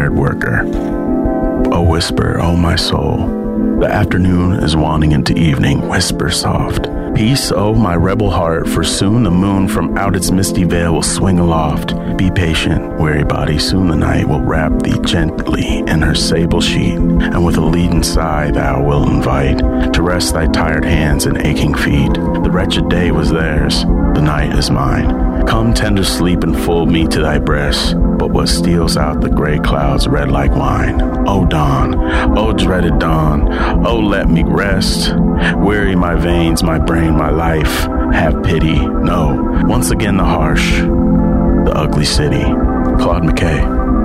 tired worker. Oh, whisper, oh my soul. The afternoon is waning into evening. Whisper soft. Peace, oh my rebel heart, for soon the moon from out its misty veil will swing aloft. Be patient, weary body, soon the night will wrap thee gently in her sable sheet, and with a leaden sigh thou wilt invite to rest thy tired hands and aching feet. The wretched day was theirs, the night is mine. Come, tender sleep, and fold me to thy breast, but what steals out the gray clouds red like wine? O dawn, O dreaded dawn, O let me rest. Weary my veins, my brain, my life, have pity. No, once again the harsh, the ugly city. Claude McKay.